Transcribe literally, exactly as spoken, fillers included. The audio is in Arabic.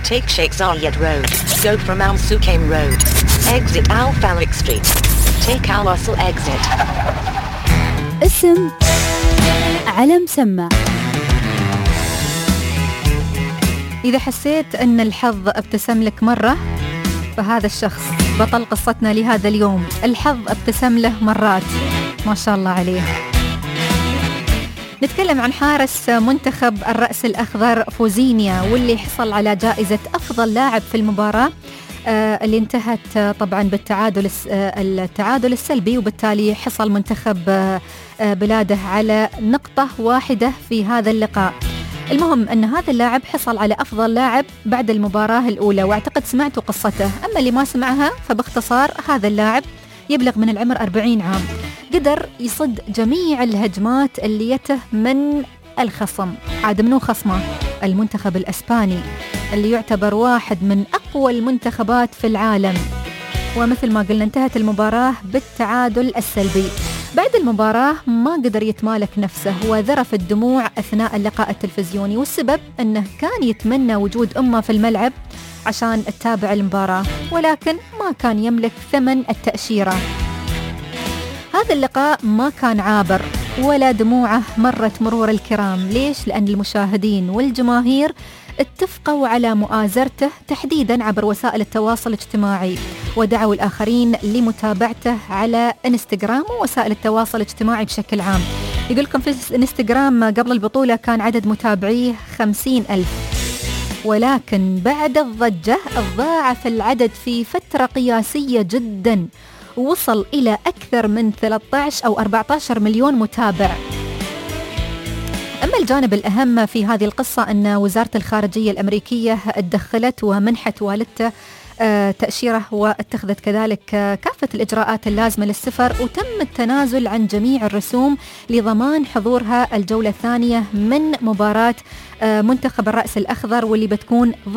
Take Sheikh Zayed Road. Go from Al Sukaim Road. Exit Al Farik Street. Take Al Wasl exit. اسم على مسمى. إذا حسيت أن الحظ ابتسم لك مرة فهذا الشخص بطل قصتنا لهذا اليوم. الحظ ابتسم له مرات ما شاء الله عليه. نتكلم عن حارس منتخب الرأس الأخضر فوزينيا واللي حصل على جائزة أفضل لاعب في المباراة آه اللي انتهت آه طبعا بالتعادل آه التعادل السلبي، وبالتالي حصل منتخب آه آه بلاده على نقطة واحدة في هذا اللقاء. المهم أن هذا اللاعب حصل على أفضل لاعب بعد المباراة الأولى، واعتقد سمعتوا قصته. أما اللي ما سمعها فباختصار هذا اللاعب يبلغ من العمر أربعين عام، قدر يصد جميع الهجمات اللي يته من الخصم، عاد منو خصمه؟ المنتخب الأسباني اللي يعتبر واحد من أقوى المنتخبات في العالم. ومثل ما قلنا انتهت المباراة بالتعادل السلبي. بعد المباراة ما قدر يتمالك نفسه وذرف الدموع أثناء اللقاء التلفزيوني، والسبب أنه كان يتمنى وجود أمه في الملعب عشان تتابع المباراة، ولكن ما كان يملك ثمن التأشيرة. هذا اللقاء ما كان عابر ولا دموعه مرت مرور الكرام. ليش؟ لأن المشاهدين والجماهير اتفقوا على مؤازرته تحديدا عبر وسائل التواصل الاجتماعي، ودعوا الآخرين لمتابعته على انستغرام ووسائل التواصل الاجتماعي بشكل عام. يقول لكم في انستغرام قبل البطولة كان عدد متابعيه خمسين ألف، ولكن بعد الضجة تضاعف العدد في فترة قياسية جدا، وصل إلى أكثر من ثلاثة عشر أو أربعة عشر مليون متابع. أما الجانب الأهم في هذه القصة أن وزارة الخارجية الأمريكية اتدخلت ومنحت والدته تأشيرة، واتخذت كذلك كافة الإجراءات اللازمة للسفر، وتم التنازل عن جميع الرسوم لضمان حضورها الجولة الثانية من مباراة منتخب الرأس الأخضر واللي بتكون